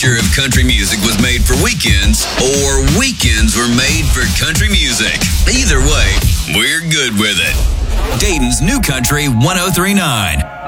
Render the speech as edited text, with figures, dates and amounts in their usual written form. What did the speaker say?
future of country music was made for weekends, or weekends were made for country music. Either way, we're good with it. Dayton's New Country 103.9.